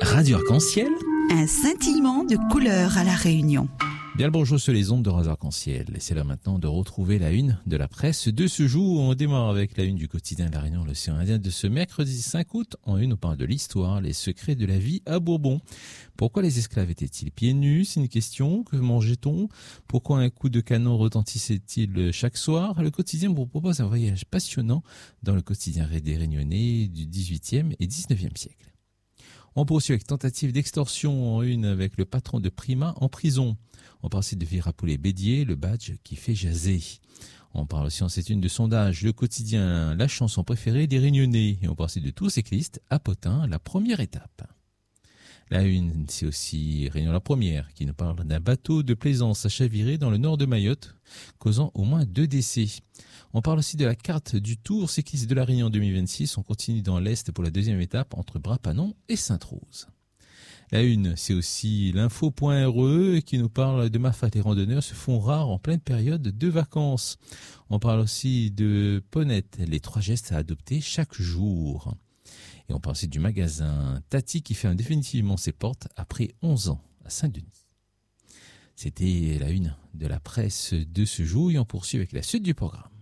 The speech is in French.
Radio Arc-en-Ciel. Un scintillement de couleurs à La Réunion. Bien le bonjour sur les ondes de Radio Arc-en-Ciel. Et c'est là maintenant de retrouver la une de la presse de ce jour. On démarre avec la une du quotidien de La Réunion, l'Océan Indien de ce mercredi 5 août. En une, on parle de l'histoire, les secrets de la vie à Bourbon. Pourquoi les esclaves étaient-ils pieds nus? C'est une question. Que mangeait-on? Pourquoi un coup de canon retentissait-il chaque soir? Le quotidien vous propose un voyage passionnant dans le quotidien des Réunionnais du 18e et 19e siècle. On poursuit avec tentative d'extorsion en une avec le patron de Prima en prison. On parle aussi de Virapoulet Bédier, le badge qui fait jaser. On parle aussi en cette une de sondage, le quotidien, la chanson préférée des Réunionnais. Et on parle aussi de Tour cycliste à Potin, la première étape. La une, c'est aussi Réunion la première, qui nous parle d'un bateau de plaisance à chavirer dans le nord de Mayotte, causant au moins 2 décès. On parle aussi de la carte du Tour cycliste de la Réunion 2026. On continue dans l'Est pour la deuxième étape entre Brapanon et Sainte-Rose. La une, c'est aussi l'info.re qui nous parle de Mafat. Les randonneurs se font rares en pleine période de vacances. On parle aussi de Ponette, les 3 gestes à adopter chaque jour. Et on parle aussi du magasin Tati qui ferme définitivement ses portes après 11 ans à Saint-Denis. C'était la une de la presse de ce jour et on poursuit avec la suite du programme.